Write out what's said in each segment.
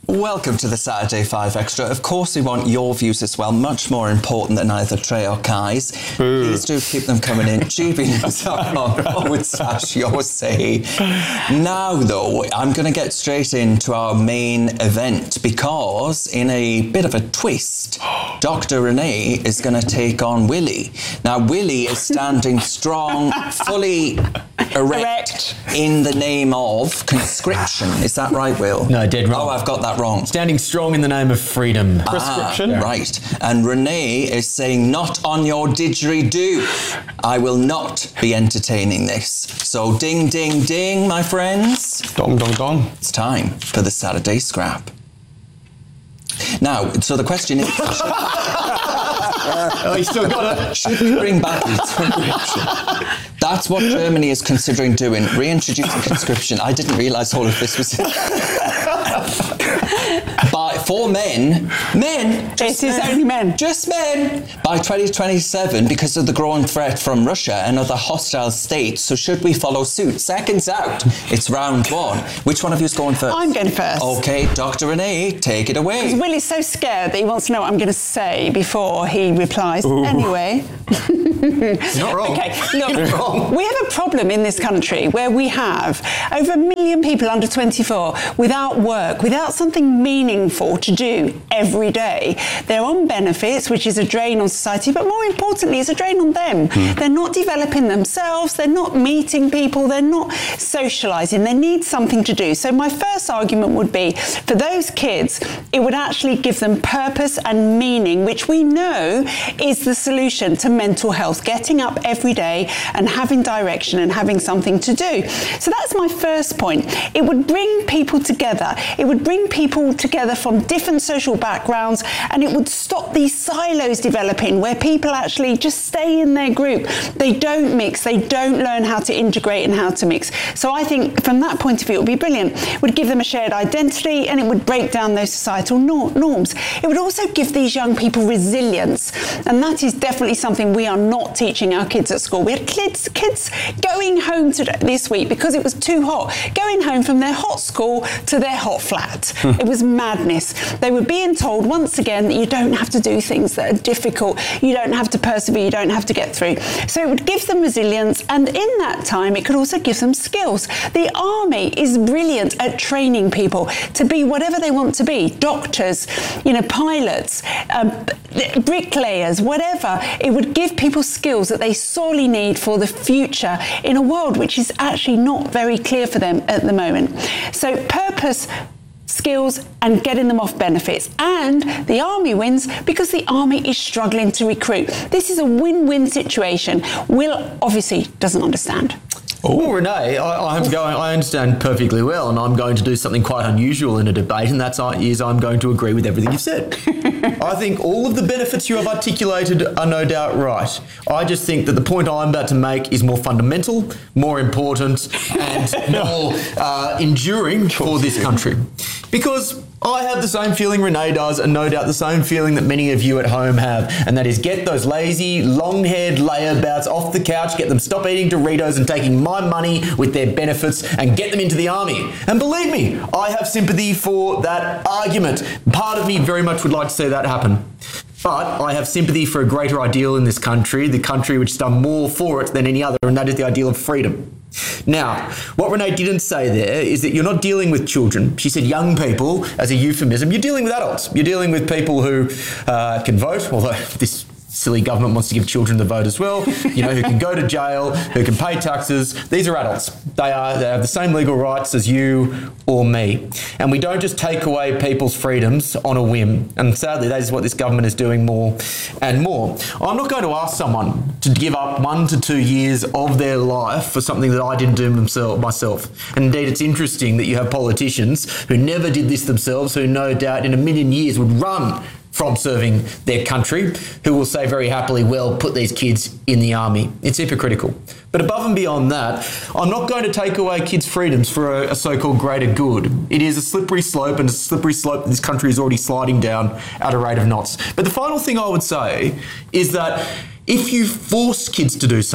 Welcome to the Saturday 5 Extra. Of course, we want your views as well, much more important than either Trey or Kai's. Please do keep them coming in. gbnews.com/your-say. Now, though, I'm going to get straight into our main event because, in a bit of a twist, Dr. Renee is going to take on Willie. Now, Willie is standing strong, fully erect in the name of conscription. Is that right, Will? No, dead wrong. Oh, I've got that wrong. Standing strong in the name of freedom. Prescription. Right. And Renee is saying, not on your didgeridoo. I will not be entertaining this. So ding, ding, ding, my friends. Dong, dong, dong. It's time for the Saturday Scrap. Now, so the question is... Oh, you still got it. Should we bring back conscription? That's what Germany is considering doing, reintroducing conscription. I didn't realise all of this was... For men, It is only men. Just men. By 2027, because of the growing threat from Russia and other hostile states, so should we follow suit? Seconds out. It's round one. Which one of you is going first? I'm going first. Okay, Dr. Renee, take it away. Because Willie's so scared that he wants to know what I'm going to say before he replies. Ooh. Anyway. Not wrong. Okay, look, we have a problem in this country where we have over 1 million people under 24 without work, without something meaningful to do every day. They're on benefits, which is a drain on society, but more importantly, it's a drain on them. They're not developing themselves, they're not meeting people, they're not socialising, they need something to do. So my first argument would be, for those kids, it would actually give them purpose and meaning, which we know is the solution to mental health, getting up every day and having direction and having something to do. So that's my first point. It would bring people together. It would bring people together from different social backgrounds, and it would stop these silos developing where people actually just stay in their group. They don't mix, they don't learn how to integrate and how to mix. So I think from that point of view, it would be brilliant. It would give them a shared identity and it would break down those societal norms. It would also give these young people resilience, and that is definitely something we are not teaching our kids at school. We had kids going home this week because it was too hot, going home from their hot school to their hot flat. It was madness. They were being told once again that you don't have to do things that are difficult, you don't have to persevere, you don't have to get through. So it would give them resilience, and in that time it could also give them skills. The army is brilliant at training people to be whatever they want to be, doctors, pilots, bricklayers, whatever. It would give people skills that they sorely need for the future in a world which is actually not very clear for them at the moment. So purpose, skills, and getting them off benefits. And the army wins because the army is struggling to recruit. This is a win-win situation. Will obviously doesn't understand. Well, Renee, I understand perfectly well, and I'm going to do something quite unusual in a debate, and I'm going to agree with everything you've said. I think all of the benefits you have articulated are no doubt right. I just think that the point I'm about to make is more fundamental, more important, and more enduring for this country. Because I have the same feeling Renee does, and no doubt the same feeling that many of you at home have, and that is get those lazy, long-haired layabouts off the couch, get them stop eating Doritos and taking my money with their benefits, and get them into the army. And believe me, I have sympathy for that argument. Part of me very much would like to see that happen. But I have sympathy for a greater ideal in this country, the country which has done more for it than any other, and that is the ideal of freedom. Now, what Renee didn't say there is that you're not dealing with children. She said young people as a euphemism. You're dealing with adults. You're dealing with people who can vote, although this silly government wants to give children the vote as well, who can go to jail, who can pay taxes. These are adults. They have the same legal rights as you or me. And we don't just take away people's freedoms on a whim. And sadly, that is what this government is doing more and more. I'm not going to ask someone to give up 1 to 2 years of their life for something that I didn't do myself. And indeed, it's interesting that you have politicians who never did this themselves, who no doubt in a million years would run from serving their country, who will say very happily, well, put these kids in the army. It's hypocritical. But above and beyond that, I'm not going to take away kids' freedoms for a so-called greater good. It is a slippery slope, and a slippery slope that this country is already sliding down at a rate of knots. But the final thing I would say is that if you force kids to do something,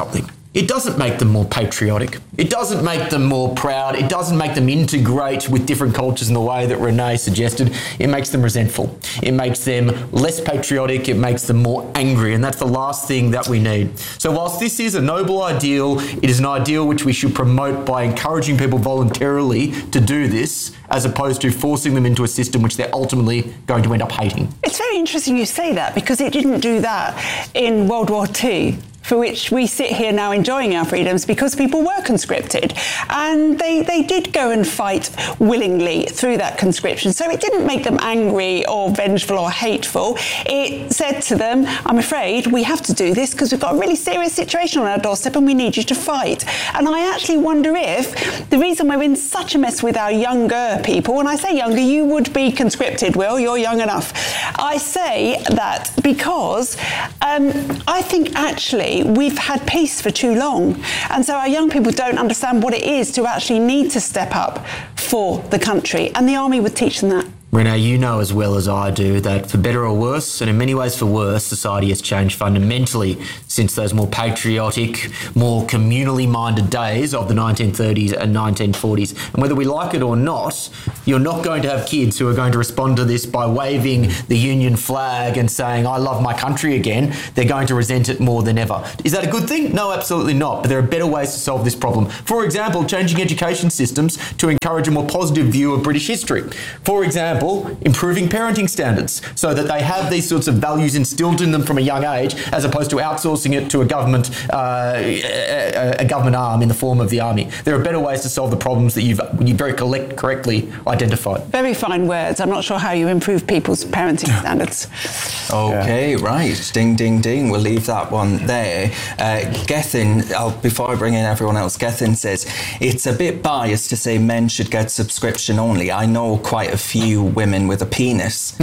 It doesn't make them more patriotic. It doesn't make them more proud. It doesn't make them integrate with different cultures in the way that Renee suggested. It makes them resentful. It makes them less patriotic. It makes them more angry. And that's the last thing that we need. So whilst this is a noble ideal, it is an ideal which we should promote by encouraging people voluntarily to do this, as opposed to forcing them into a system which they're ultimately going to end up hating. It's very interesting you say that, because it didn't do that in World War II, for which we sit here now enjoying our freedoms, because people were conscripted and they did go and fight willingly through that conscription. So it didn't make them angry or vengeful or hateful. It said to them, I'm afraid we have to do this because we've got a really serious situation on our doorstep and we need you to fight. And I actually wonder if the reason we're in such a mess with our younger people, when I say younger, you would be conscripted, Will, you're young enough. I say that because I think actually we've had peace for too long. And so our young people don't understand what it is to actually need to step up for the country. And the army would teach them that. Renee, you know as well as I do that for better or worse, and in many ways for worse, society has changed fundamentally since those more patriotic, more communally minded days of the 1930s and 1940s. And whether we like it or not, you're not going to have kids who are going to respond to this by waving the Union flag and saying, I love my country again. They're going to resent it more than ever. Is that a good thing? No, absolutely not. But there are better ways to solve this problem. For example, changing education systems to encourage a more positive view of British history. For example, improving parenting standards so that they have these sorts of values instilled in them from a young age, as opposed to outsourcing it to a government arm in the form of the army. There are better ways to solve the problems that you've very correctly identified. Very fine words. I'm not sure how you improve people's parenting standards. Okay, right. Ding, ding, ding. We'll leave that one there. Gethin, before I bring in everyone else, Gethin says, it's a bit biased to say men should get subscription only. I know quite a few women with a penis.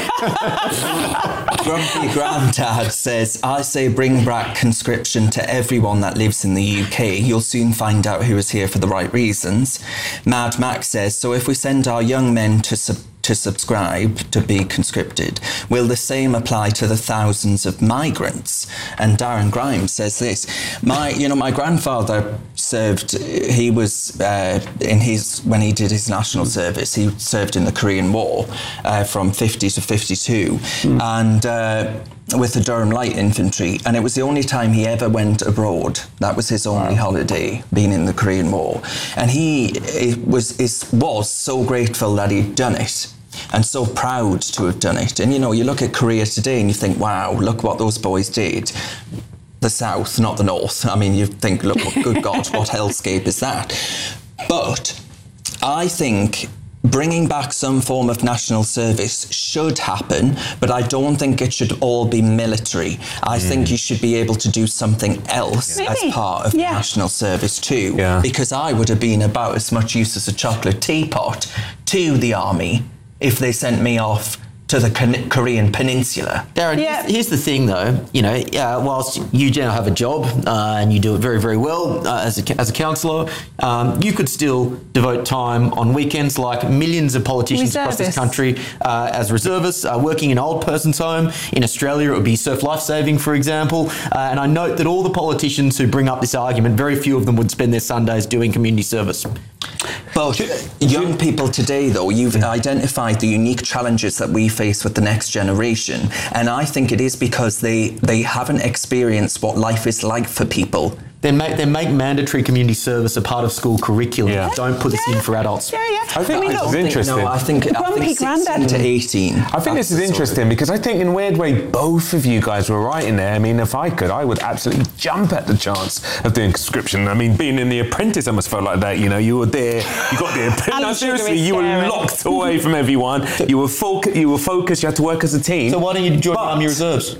Grumpy Grandad says, I say bring back conscription to everyone that lives in the UK. You'll soon find out who is here for the right reasons. Mad Max says, so if we send our young men to subscribe to be conscripted, will the same apply to the thousands of migrants? And Darren Grimes says this, my grandfather served, he was when he did his national service, he served in the Korean War from 50 to 52 and with the Durham Light Infantry, and it was the only time he ever went abroad. That was his only holiday, being in the Korean War. And he was so grateful that he'd done it, and so proud to have done it. And you look at Korea today and you think, wow, look what those boys did. The South, not the North. I mean, you think, look, good God, what hellscape is that? But I think bringing back some form of national service should happen, but I don't think it should all be military. I think you should be able to do something else as part of national service too, because I would have been about as much use as a chocolate teapot to the army if they sent me off to the Korean peninsula. Darren, here's the thing though, whilst you now have a job and you do it very, very well as a councillor, you could still devote time on weekends like millions of politicians across this country as reservists, working in an old person's home. In Australia, it would be Surf Life Saving, for example. And I note that all the politicians who bring up this argument, very few of them would spend their Sundays doing community service. But young people today, though, you've identified the unique challenges that we face with the next generation. And I think it is because they haven't experienced what life is like for people. They make mandatory community service a part of school curriculum. Yeah. Don't put this in for adults. I think this is interesting. No, I think 16 to 18. I think this is interesting because I think in a weird way both of you guys were right in there. I mean, if I could, I would absolutely jump at the chance of doing conscription. I mean, being in The Apprentice, I must felt like that. You were there, you got the apprentice. No, seriously, you were locked away from everyone. You were focused. You had to work as a team. So why don't you join the Army Reserves?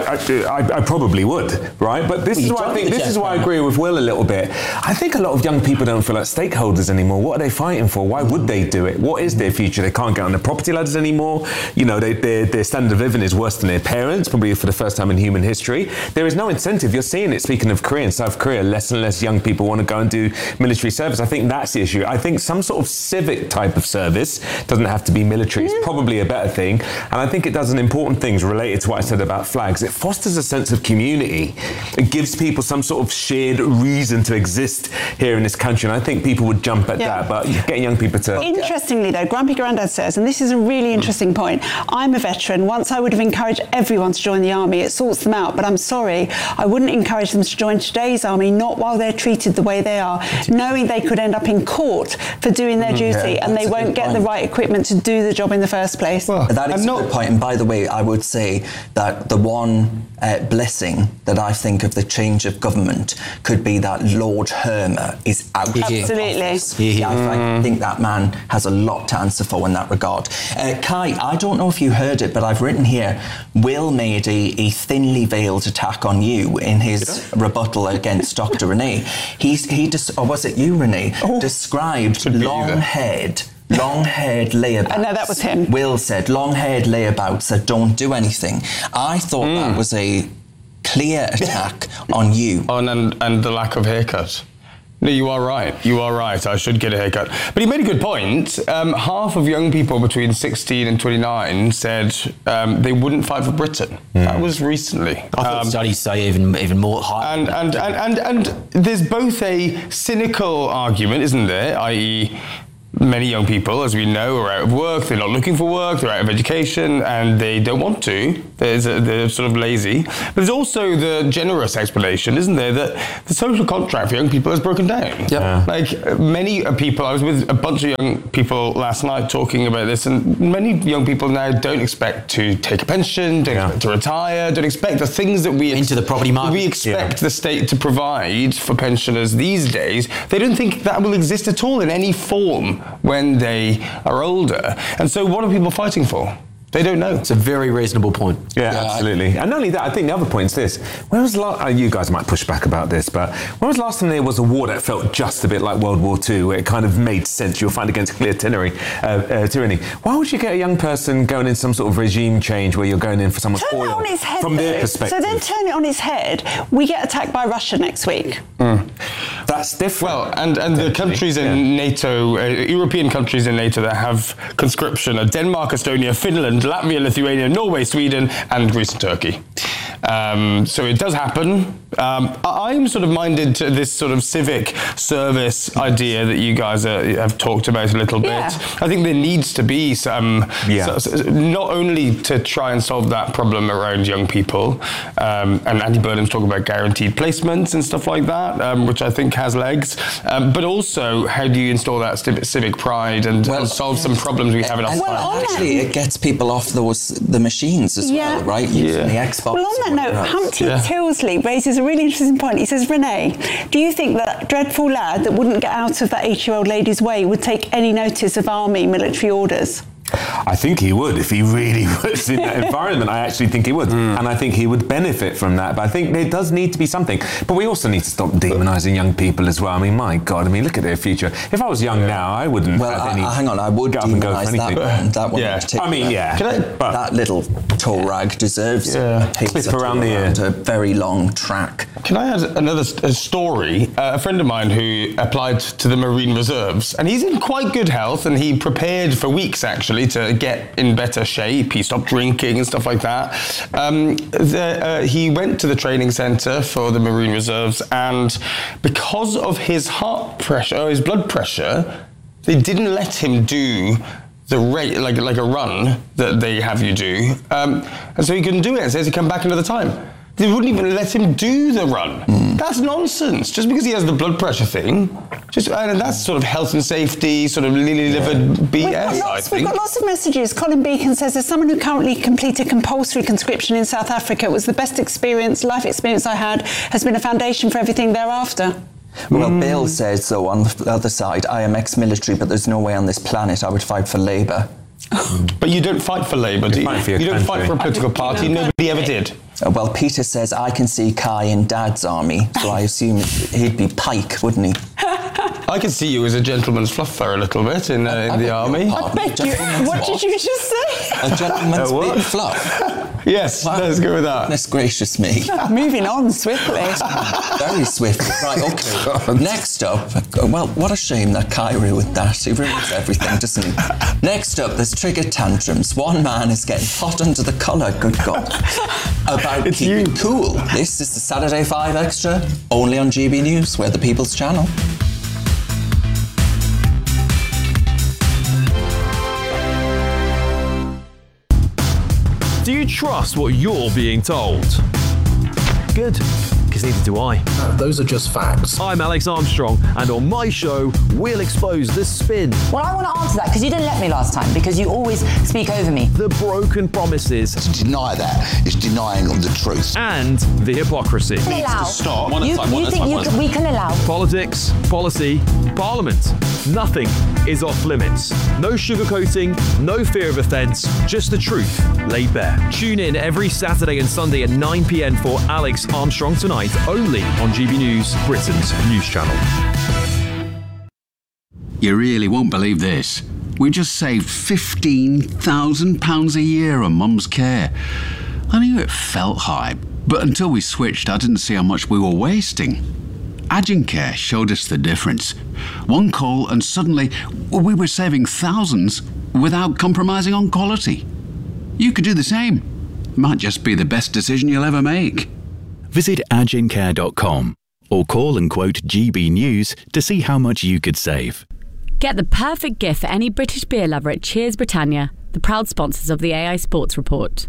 I probably would, right? But this is why I think this is why I agree with Will a little bit. I think a lot of young people don't feel like stakeholders anymore. What are they fighting for? Why would they do it? What is their future? They can't get on the property ladders anymore. Their standard of living is worse than their parents, probably for the first time in human history. There is no incentive. You're seeing it, speaking of Korea and South Korea, less and less young people want to go and do military service. I think that's the issue. I think some sort of civic type of service, doesn't have to be military, is probably a better thing. And I think it does an important things related to what I said about flags. It fosters a sense of community. It gives people some sort of shared weird reason to exist here in this country. And I think people would jump at that, but getting young people to... Interestingly, though, Grumpy Grandad says, and this is a really interesting point, I'm a veteran. Once I would have encouraged everyone to join the army. It sorts them out. But I'm sorry, I wouldn't encourage them to join today's army, not while they're treated the way they are, knowing they could end up in court for doing their duty and they won't get the right equipment to do the job in the first place. Well, that is a good point. And by the way, I would say that the one blessing that I think of the change of government could be that Lord Hermer is out of office. I think that man has a lot to answer for in that regard. Kai, I don't know if you heard it, but I've written here, Will made a thinly veiled attack on you in his rebuttal against Dr. Renee. Or was it you, Renee? Described long-haired layabouts. No, that was him. Will said long-haired layabouts that don't do anything. I thought that was a clear attack on you. And the lack of haircut. No, you are right. I should get a haircut. But he made a good point. Half of young people between 16 and 29 said they wouldn't fight for Britain. That was recently. I thought studies say even more high. And there's both a cynical argument, isn't there? I.e., many young people, as we know, are out of work, they're not looking for work, they're out of education, and they don't want to. They're sort of lazy. But there's also the generous explanation, isn't there, that the social contract for young people has broken down. Like many people, I was with a bunch of young people last night talking about this, and many young people now don't expect to take a pension, don't expect to retire, don't expect the things that we... Into the property market. We expect the state to provide for pensioners these days. They don't think that will exist at all in any form when they are older. And so what are people fighting for? They don't know. It's a very reasonable point. Yeah, absolutely. And not only that, I think the other point is this. When was you guys might push back about this, but when was the last time there was a war that felt just a bit like World War II, where it kind of made sense? You'll find against clear tyranny. Why would you get a young person going in some sort of regime change where you're going in for someone's oil on its head, from their perspective? So then turn it on its head. We get attacked by Russia next week. That's different. Well, and the countries in NATO, European countries in NATO that have conscription are Denmark, Estonia, Finland, Latvia, Lithuania, Norway, Sweden, and Greece and Turkey. So it does happen. I'm sort of minded to this sort of civic service idea that you guys have talked about a little bit. I think there needs to be some, not only to try and solve that problem around young people, and Andy Burnham's talking about guaranteed placements and stuff like that, which I think has legs, but also how do you install that civic pride and solve some problems we have in our society? Actually, it gets people off the machines as well, right? Using the Xbox. Well, on that note, Humpty Tilsley raises a really interesting point. He says, Renee, do you think that dreadful lad that wouldn't get out of that 80-year-old lady's way would take any notice of army military orders? I think he would if he really was in that environment. I actually think he would, and I think he would benefit from that. But I think there does need to be something. But we also need to stop demonising young people as well. I mean, my God, look at their future. If I was young now, I wouldn't have any. Hang on, I would demonise that one. That little toe rag deserves a clip around the ear. A very long track. Can I add another story? A friend of mine who applied to the Marine Reserves, and he's in quite good health, and he prepared for weeks actually to get in better shape. He stopped drinking and stuff like that. He went to the training centre for the Marine Reserves, and because of his heart pressure, his blood pressure, they didn't let him do the rate, like a run that they have you do. And so he couldn't do it. It says he come back another time. They wouldn't even let him do the run. That's nonsense. Just because he has the blood pressure thing, and that's sort of health and safety, sort of lily-livered BS, I think. We've got lots of messages. Colin Beacon says, as someone who currently completed compulsory conscription in South Africa, it was the best life experience I had, has been a foundation for everything thereafter. Well, Bill says, though, on the other side, I am ex-military, but there's no way on this planet I would fight for Labour. But you don't fight for Labour, do you? You don't fight for a political party. Nobody ever did. Well, Peter says, I can see Kai in Dad's army, so I assume he'd be Pike, wouldn't he? I can see you as a gentleman's fluffer a little bit in the army. What did you just say? A gentleman's big fluff? Yes, let's go with that. Goodness gracious me. Moving on swiftly. Very swiftly. Right, okay. Next up, well, what a shame that Kyrie with that. He ruins everything, doesn't he? Next up, there's trigger tantrums. One man is getting hot under the collar, good God, about keeping cool. This is the Saturday 5 Extra, only on GB News. We're the People's Channel. Do you trust what you're being told? Good, because neither do I. Those are just facts. I'm Alex Armstrong, and on my show, we'll expose the spin. Well, I want to answer that, because you didn't let me last time, because you always speak over me. The broken promises. To deny that is denying the truth. And the hypocrisy. We can allow. Stop. You think we can allow. Politics, policy, parliament. Nothing is off limits. No sugarcoating, no fear of offence, just the truth laid bare. Tune in every Saturday and Sunday at 9 p.m. for Alex Armstrong Tonight, only on GB News, Britain's news channel. You really won't believe this. We just saved £15,000 a year on Mum's care. I knew it felt high, but until we switched, I didn't see how much we were wasting. Agencare showed us the difference. One call and suddenly we were saving thousands without compromising on quality. You could do the same. Might just be the best decision you'll ever make. Visit agencare.com or call and quote GB News to see how much you could save. Get the perfect gift for any British beer lover at Cheers Britannia, the proud sponsors of the AI Sports Report.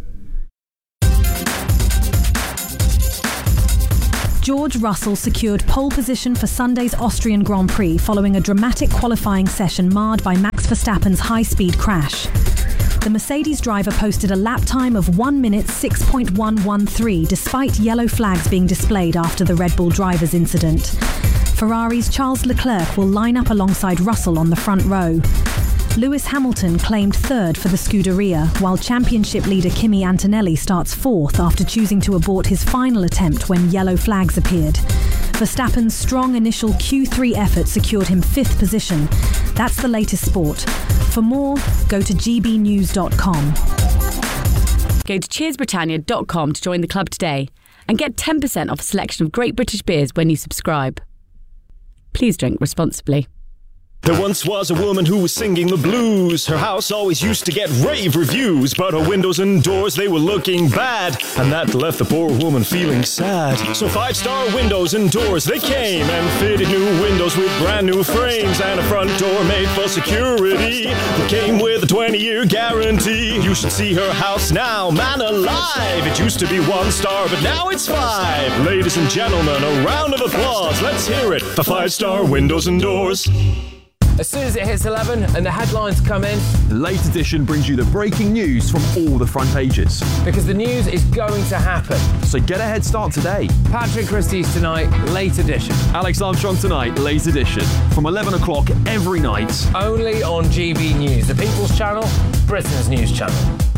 George Russell secured pole position for Sunday's Austrian Grand Prix following a dramatic qualifying session marred by Max Verstappen's high-speed crash. The Mercedes driver posted a lap time of 1 minute 6.113 despite yellow flags being displayed after the Red Bull driver's incident. Ferrari's Charles Leclerc will line up alongside Russell on the front row. Lewis Hamilton claimed third for the Scuderia, while championship leader Kimi Antonelli starts fourth after choosing to abort his final attempt when yellow flags appeared. Verstappen's strong initial Q3 effort secured him fifth position. That's the latest sport. For more, go to gbnews.com. Go to cheersbritannia.com to join the club today and get 10% off a selection of great British beers when you subscribe. Please drink responsibly. There once was a woman who was singing the blues. Her house always used to get rave reviews, but her windows and doors, they were looking bad, and that left the poor woman feeling sad. So 5-star windows and doors, they came and fitted new windows with brand new frames and a front door made for security that came with a 20-year guarantee. You should see her house now, man alive. It used to be 1 star, but now it's 5. Ladies and gentlemen, a round of applause. Let's hear it for 5-star windows and doors. As soon as it hits 11 and the headlines come in, The Late Edition brings you the breaking news from all the front pages. because the news is going to happen. So get a head start today. Patrick Christie's Tonight, Late Edition. Alex Armstrong Tonight, Late Edition. From 11 o'clock every night. Only on GB News, the People's Channel, Britain's news channel.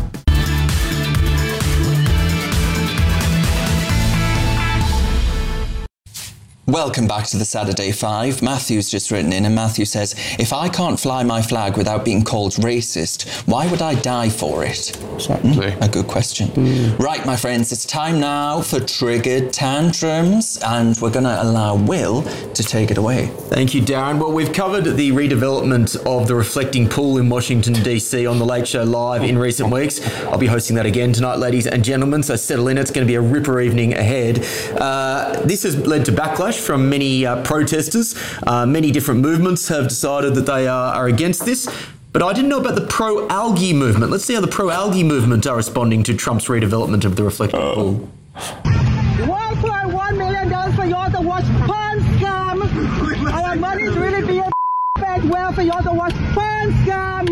Welcome back to the Saturday 5. Matthew's just written in, and Matthew says, if I can't fly my flag without being called racist, why would I die for it? Exactly. A good question. Right, my friends, it's time now for Triggered Tantrums, and we're going to allow Will to take it away. Thank you, Darren. Well, we've covered the redevelopment of the reflecting pool in Washington, D.C. on The Late Show Live in recent weeks. I'll be hosting that again tonight, ladies and gentlemen, so settle in. It's going to be a ripper evening ahead. This has led to backlash from many protesters. Many different movements have decided that they are against this. But I didn't know about the pro-algae movement. Let's see how the pro-algae movement are responding to Trump's redevelopment of the reflecting pool. $1.1 million for y'all to watch porn scam. Our money's really being spent well for y'all to watch porn scam.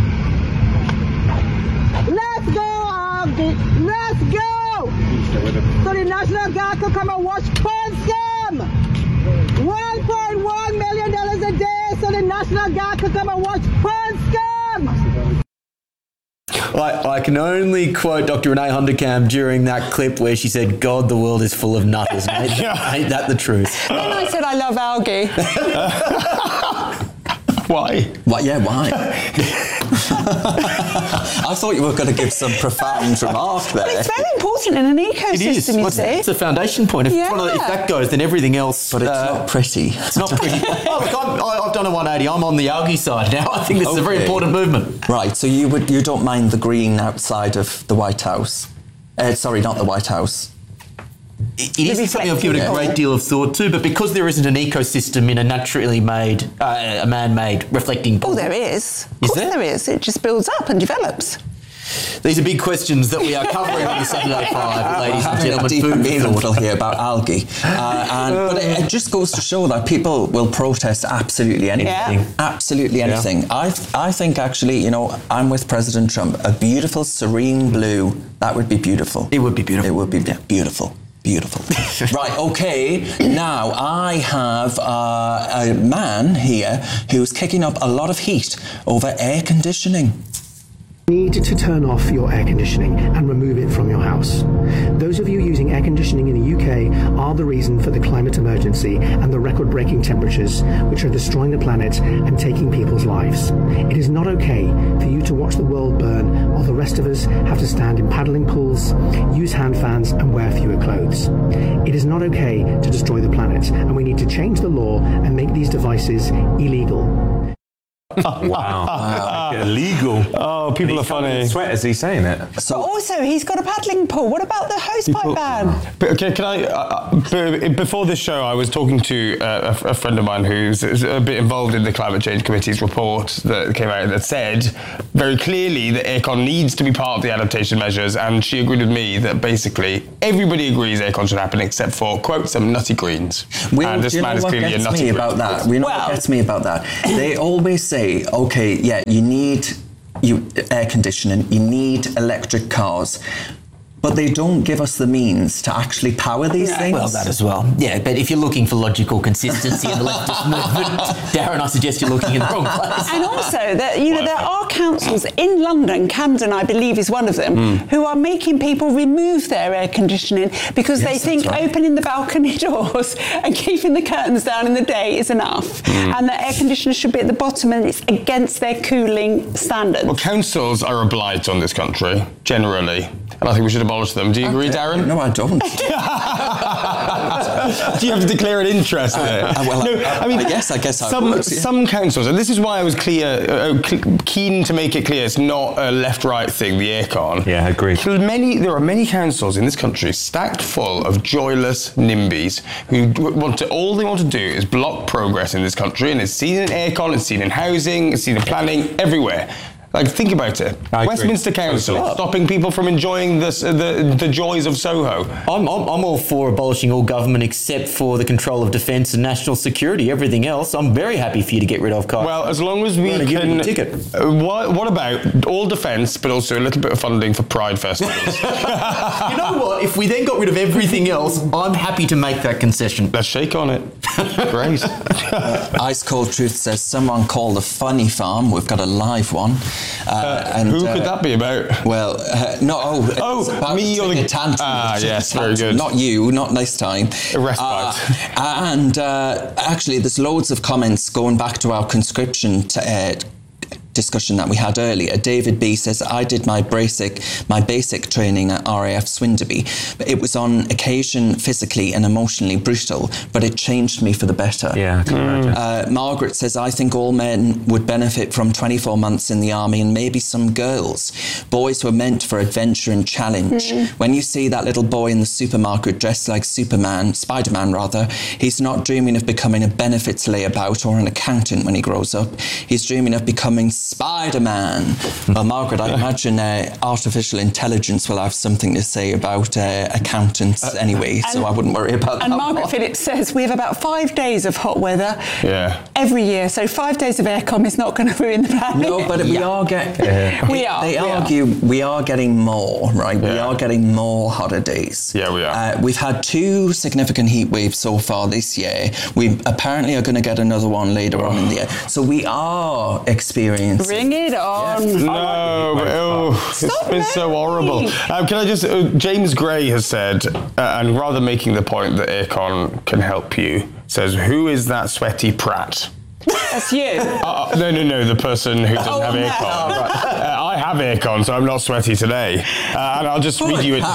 Let's go, algae. Let's go. So the National Guard can come and watch porn scam. $1.1 million a day so the National Guard can come and watch porn scam. I can only quote Dr. Renee Hunderkamp during that clip where she said, God, the world is full of nutters, mate. Ain't that the truth? When I said I love algae. Why? Why? I thought you were going to give some profound remark there. Well, it's very important in an ecosystem, you see. It's a foundation point. If that goes, then everything else... But it's not pretty. It's not pretty. Oh, look, I've done a 180. I'm on the algae side now. I think this is a very important movement. Right, so you don't mind the green outside of the White House? Sorry, not the White House. It is something I've given a great deal of thought to, but because there isn't an ecosystem in a naturally made, a man-made reflecting pool. Oh, there is. Of course there is. It just builds up and develops. These are big questions that we are covering on the Saturday 5, ladies and gentlemen. Deep meaningful here about algae. But it just goes to show that people will protest absolutely anything. Yeah. Absolutely anything. I think, actually, you know, I'm with President Trump. A beautiful, serene blue, that would be beautiful. It would be beautiful. It would be beautiful. Beautiful. Right, okay. Now, I have a man here who's kicking up a lot of heat over air conditioning. Need to turn off your air conditioning and remove it from your house. Those of you using air conditioning in the UK are the reason for the climate emergency and the record-breaking temperatures which are destroying the planet and taking people's lives. It is not okay for you to watch the world burn while the rest of us have to stand in paddling pools, use hand fans and wear fewer clothes. It is not okay to destroy the planet, and we need to change the law and make these devices illegal. Wow. Illegal. Oh, people are funny. Sweat as he's saying it. But also, he's got a paddling pool. What about the hosepipe ban? But, okay, can I... before this show, I was talking to a friend of mine who's a bit involved in the Climate Change Committee's report that came out that said very clearly that aircon needs to be part of the adaptation measures, and she agreed with me that basically everybody agrees aircon should happen except for, quote, some nutty greens. And this man is clearly a nutty green. What gets me about that? They always say, okay, yeah, you need air conditioning, you need electric cars, but they don't give us the means to actually power these things. Well, that as well. Yeah, but if you're looking for logical consistency in the leftist movement, Darren, I suggest you're looking in the wrong place. And also, there are councils in London, Camden, I believe, is one of them, who are making people remove their air conditioning because they think opening the balcony doors and keeping the curtains down in the day is enough, and that air conditioners should be at the bottom and it's against their cooling standards. Well, councils are a blight on this country, generally, and I think we should abolish them. Do you agree, Darren? No, I don't. Do you have to declare an interest there? I guess I would. Some councils, and this is why I was keen to make it clear it's not a left-right thing, the aircon. Yeah, agreed. There are many councils in this country stacked full of joyless NIMBYs who all they want to do is block progress in this country, and it's seen in aircon, it's seen in housing, it's seen in planning, everywhere. Like, think about it. Westminster Council stopping people from enjoying the joys of Soho. I'm all for abolishing all government except for the control of defence and national security. Everything else, I'm very happy for you to get rid of, Kyle. Well, as long as we can... Give ticket. What about all defence, but also a little bit of funding for Pride festivals? You know what? If we then got rid of everything else, I'm happy to make that concession. Let's shake on it. Great. Ice Cold Truth says, someone call the Funny Farm. We've got a live one. Who could that be about? Well, me or the tantrum. Yes, very good. Not you, not this time. A respite. Actually, there's loads of comments going back to our conscription discussion that we had earlier. David B says, I did my basic training at RAF Swinderby. It was on occasion physically and emotionally brutal, but it changed me for the better. Yeah, I can imagine. Margaret says, I think all men would benefit from 24 months in the army, and maybe some girls. Boys were meant for adventure and challenge. When you see that little boy in the supermarket dressed like Spider-Man rather, he's not dreaming of becoming a benefits layabout or an accountant when he grows up. He's dreaming of becoming Spider-Man. Well, Margaret, I imagine artificial intelligence will have something to say about accountants anyway, so I wouldn't worry about that. And Margaret Phillips says we have about 5 days of hot weather every year, so 5 days of aircon is not going to ruin the planet. No, but we are getting... we are getting more, right? We are getting more hotter days. Yeah, we are. We've had 2 significant heat waves so far this year. We apparently are going to get another one later on in the year. So we are experiencing... Bring it on. No, it's been so horrible. Can I just... James Gray has said, and rather making the point that aircon can help you, says, who is that sweaty prat? That's you. No, the person who doesn't have aircon. Oh, right. I have aircon, so I'm not sweaty today. And I'll just read you it.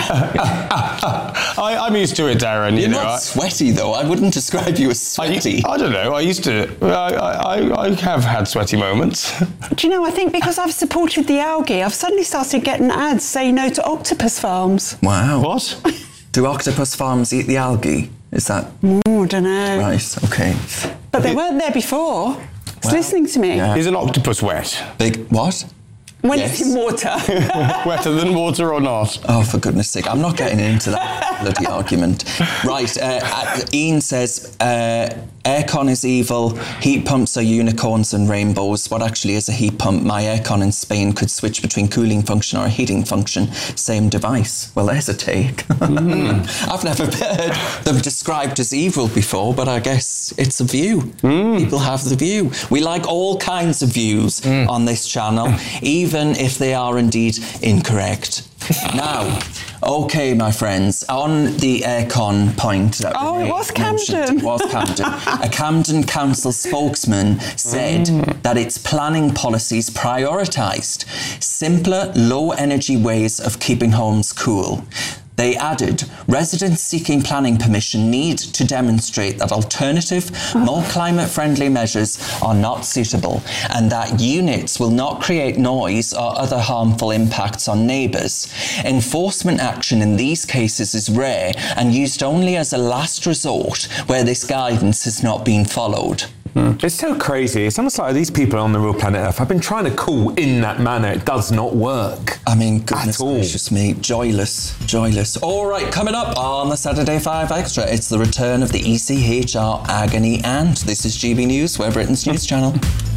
I'm used to it, Darren. You're not sweaty, though. I wouldn't describe you as sweaty. I don't know. I used to. I have had sweaty moments. Do you know, I think because I've supported the algae, I've suddenly started getting ads saying no to octopus farms. Wow. What? Do octopus farms eat the algae? Is that... I don't know. Right, okay. But they weren't there before. It's listening to me. Is an octopus wet? Big... What? When it's in water. Wetter than water or not? Oh, for goodness sake. I'm not getting into that bloody argument. Right, Ian says, aircon is evil, heat pumps are unicorns and rainbows. What actually is a heat pump? My aircon in Spain could switch between cooling function or heating function. Same device. Well, there's a take. I've never heard them described as evil before, but I guess it's a view. People have the view. We like all kinds of views on this channel, even if they are indeed incorrect. Now, okay, my friends, on the aircon point that it was Camden. It was Camden. A Camden Council spokesman said that its planning policies prioritised simpler, low-energy ways of keeping homes cool. They added, residents seeking planning permission need to demonstrate that alternative, more climate-friendly measures are not suitable and that units will not create noise or other harmful impacts on neighbours. Enforcement action in these cases is rare and used only as a last resort where this guidance has not been followed. It's so crazy. It's almost like these people on the real planet Earth have been trying to cool in that manner. It does not work. I mean, goodness gracious me, joyless. All right, coming up on the Saturday 5 Extra, it's the return of the ECHR agony aunt. This is GB News, We're Britain's news channel.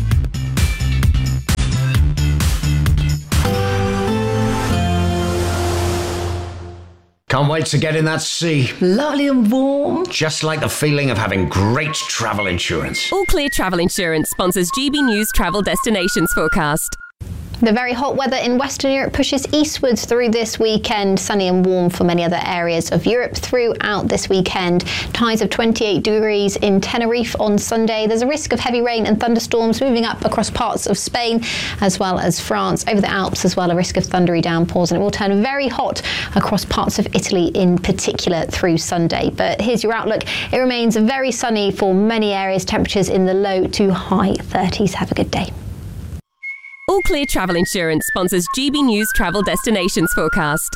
Can't wait to get in that sea. Lovely and warm. Just like the feeling of having great travel insurance. All Clear Travel Insurance sponsors GB News Travel Destinations Forecast. The very hot weather in Western Europe pushes eastwards through this weekend. Sunny and warm for many other areas of Europe throughout this weekend. Highs of 28 degrees in Tenerife on Sunday. There's a risk of heavy rain and thunderstorms moving up across parts of Spain as well as France. Over the Alps as well, a risk of thundery downpours, and it will turn very hot across parts of Italy in particular through Sunday. But here's your outlook. It remains very sunny for many areas. Temperatures in the low to high 30s. Have a good day. All Clear Travel Insurance sponsors GB News Travel Destinations Forecast.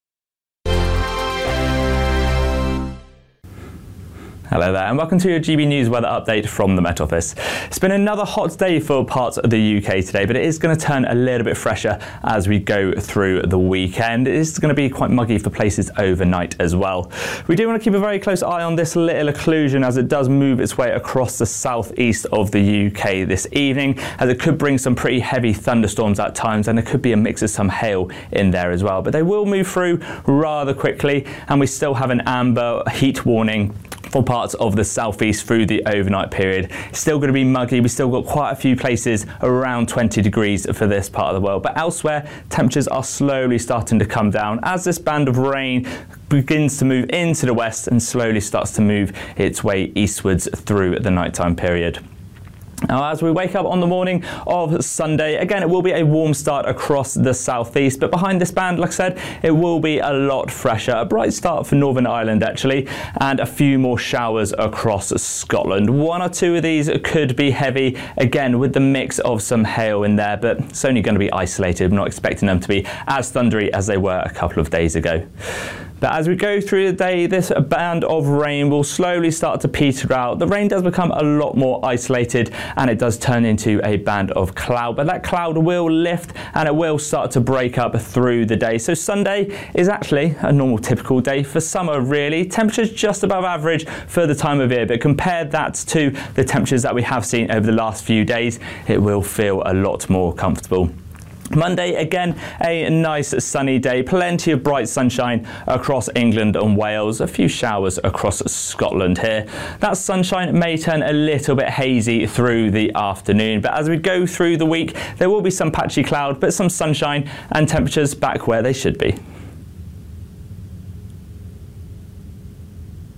Hello there and welcome to your GB News weather update from the Met Office. It's been another hot day for parts of the UK today, but it is going to turn a little bit fresher as we go through the weekend. It is going to be quite muggy for places overnight as well. We do want to keep a very close eye on this little occlusion as it does move its way across the southeast of the UK this evening, as it could bring some pretty heavy thunderstorms at times, and there could be a mix of some hail in there as well. But they will move through rather quickly, and we still have an amber heat warning for parts of the southeast through the overnight period. It's still going to be muggy. We've still got quite a few places around 20 degrees for this part of the world, but elsewhere temperatures are slowly starting to come down as this band of rain begins to move into the west and slowly starts to move its way eastwards through the nighttime period. Now, as we wake up on the morning of Sunday, again, it will be a warm start across the southeast, but behind this band, like I said, it will be a lot fresher. A bright start for Northern Ireland, actually, and a few more showers across Scotland. One or two of these could be heavy, again, with the mix of some hail in there, but it's only going to be isolated. I'm not expecting them to be as thundery as they were a couple of days ago. But as we go through the day, this band of rain will slowly start to peter out. The rain does become a lot more isolated and it does turn into a band of cloud. But that cloud will lift and it will start to break up through the day. So Sunday is actually a normal typical day for summer, really. Temperatures just above average for the time of year. But compare that to the temperatures that we have seen over the last few days, it will feel a lot more comfortable. Monday, again, a nice sunny day, plenty of bright sunshine across England and Wales, a few showers across Scotland here. That sunshine may turn a little bit hazy through the afternoon, but as we go through the week, there will be some patchy cloud, but some sunshine and temperatures back where they should be.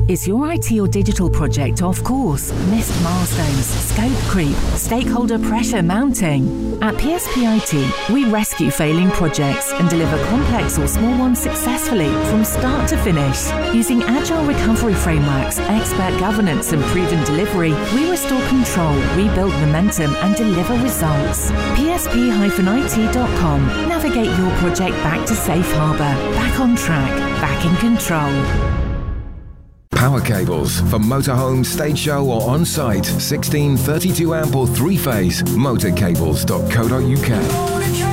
Is your IT or digital project off course? Missed milestones, scope creep, stakeholder pressure mounting? At PSP IT, we rescue failing projects and deliver complex or small ones successfully from start to finish. Using agile recovery frameworks, expert governance and proven delivery, we restore control, rebuild momentum and deliver results. PSP-IT.com. Navigate your project back to safe harbour, back on track, back in control. Power cables for motorhome, stage show or on-site. 16, 32 amp or 3-phase. Motorcables.co.uk.